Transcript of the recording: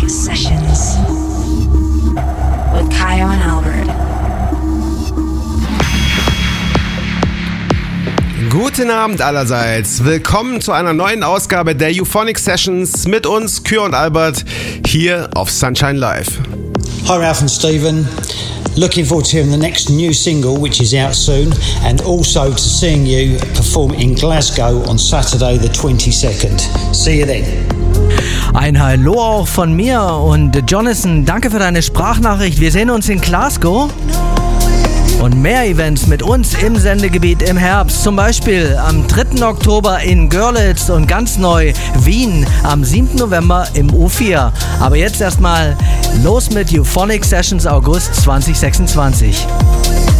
Euphonic Sessions with Kyle and Albert. Guten Abend allerseits. Willkommen zu einer neuen Ausgabe der Euphonic Sessions mit uns, Kür und Albert, hier auf Sunshine Live. Hi Ralph and Stephen. Looking forward to hearing the next new single, which is out soon, and also to seeing you perform in Glasgow on Saturday the 22nd. See you then. Ein Hallo auch von mir und Jonathan, danke für deine Sprachnachricht. Wir sehen uns in Glasgow. Und mehr Events mit uns im Sendegebiet im Herbst. Zum Beispiel am 3. Oktober in Görlitz und ganz neu Wien am 7. November im U4. Aber jetzt erstmal los mit Euphonic Sessions August 2026.